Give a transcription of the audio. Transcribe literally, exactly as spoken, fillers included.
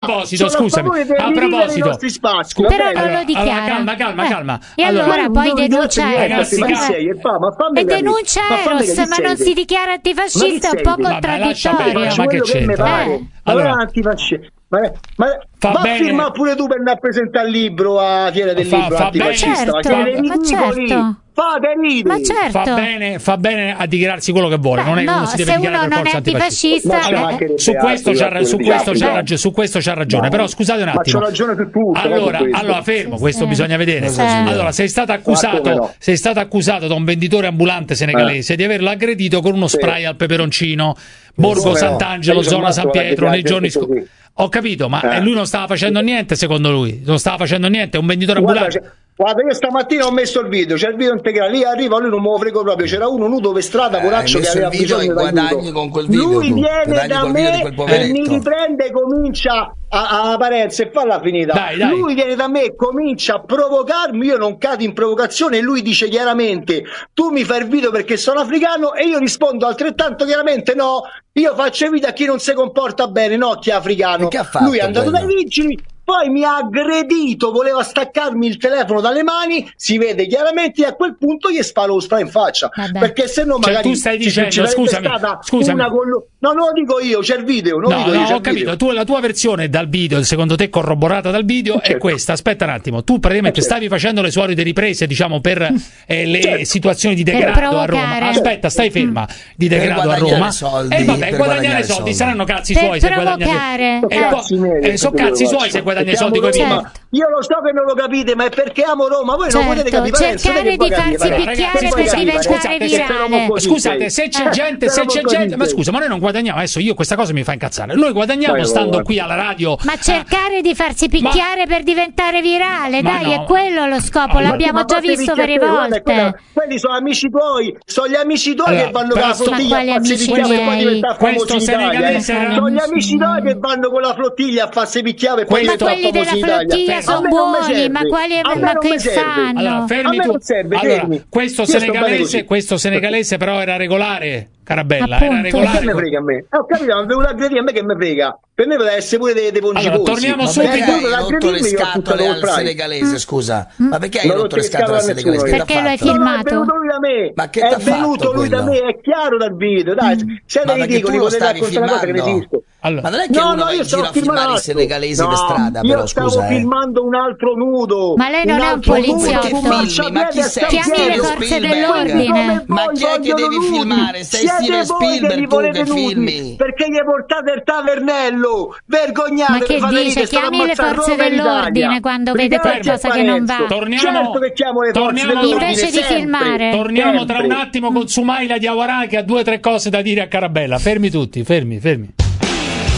proposito, scusami, a proposito, spazi, però non lo dichiara. Allora, calma, calma, calma. E allora, allora poi denuncia Eros. E denuncia Eros, ma non si dichiara antifascista, è un po' contraddittorio. Ma che c'entra? Allora antifascista. Ma, ma fa va bene. a firmare pure tu per andare a presentare il libro a Fiera del fa, Libro fa antifascista. Ma certo, ma certo. Fate ridere. Ma certo. Fa bene, fa bene a dichiararsi quello che vuole. Beh, non è no, uno si deve se dichiarare uno per non è antifascista, allora, eh. su questo c'ha, su questo c'ha ragione, su questo c'ha ragione. No, però scusate un attimo. Ma c'ho ragione su tutto. Allora, allora fermo, questo sì. bisogna vedere. Sì. Allora, sei stato accusato, no. sei stato accusato da un venditore ambulante senegalese eh. di averlo aggredito con uno sì. spray al peperoncino. Borgo Sant'Angelo, zona San Pietro, nei giorni scorsi. Ho capito, ma eh. lui non stava facendo niente, secondo lui? Non stava facendo niente, è un venditore ambulante. Guarda, io stamattina ho messo il video, c'è il video integrale, lì arriva, lui non me lo frego proprio, c'era uno nudo per strada, eh, poraccio che aveva bisogno guadagni con quel video. Lui tu. viene guadagni da me e mi riprende e comincia a, a Parenzo e falla finita. Dai, dai. Lui viene da me e comincia a provocarmi, io non cado in provocazione e lui dice chiaramente tu mi fai il video perché sono africano e io rispondo altrettanto chiaramente no, io faccio video a chi non si comporta bene, no chi è africano. Che ha fatto, lui è andato quello? dai vigili. Poi mi ha aggredito, voleva staccarmi il telefono dalle mani, si vede chiaramente e a quel punto gli sparo lo spray in faccia. Vabbè. Perché se no magari... Cioè, tu stai dicendo, scusami, scusami. Una con... No, non lo dico io, c'è il video. Non no, dico no, io, ho capito, tu, la tua versione dal video, secondo te corroborata dal video, certo. è questa. Aspetta un attimo, tu praticamente certo. stavi facendo le solite riprese, diciamo, per eh, le certo. situazioni di degrado a Roma. Aspetta, stai ferma, di degrado a Roma. Soldi, e vabbè, guadagnare soldi, soldi, saranno cazzi suoi se guadagnare. E sono cazzi suoi se guadagni soldi con i io lo so che non lo capite, ma è perché amo Roma. Voi certo, non potete capire. Cercare di farsi picchiare per diventare virale. Scusate, se c'è gente, se c'è gente, ma scusa, ma noi non guadagniamo. Adesso io questa cosa mi fa incazzare. Noi guadagniamo vai, stando vai. qui alla radio. Ma cercare di farsi picchiare ma... per diventare virale, dai, no. è quello lo scopo. Ah, L'abbiamo già visto varie volte. Quella, quelli sono amici tuoi, sono gli amici tuoi allora, che vanno con la flottiglia a farsi picchiare per poi diventare famosi in Italia. Sono gli amici tuoi che vanno con la flottiglia a farsi picchiare per poi diventare famosi in Italia. Sono buoni, ma quali ma che fanno? Allora, fermi tu. Serve, allora, questo senegalese, questo senegalese però era regolare, Carabella, appunto. era regolare. Che me frega a me? Eh, ho capito, ma venuto a aggredire a me che me frega. Per me poteva essere pure dei, dei pongicosi. Allora, torniamo ma subito. perché hai rotto le scatole al senegalese, scusa? Ma perché hai rotto le scatole al senegalese? Perché lo hai filmato? È venuto lui da me. Ma che è venuto lui da me, è chiaro dal video. Dai, siete ridicoli, potete raccontare una cosa che ne esisto. Allora. Ma non è che no, uno no, io gira a filmare i senegalesi no, per strada, però, io stavo scusa, filmando eh. un altro nudo. Ma lei non è un poliziotto. Filmi, ma chi sei? Chiami le forze dell'ordine. Ma chi è che devi filmare? Sei Steven Spielberg tu che filmi? Perché gli portate il tavernello? Vergognate. Ma che dice? Chiami le forze dell'ordine quando vede qualcosa che non va. Torniamo invece di filmare. Torniamo tra un attimo con Sumaila Diawara che ha due o tre cose da dire a Carabella. Fermi tutti, fermi, fermi.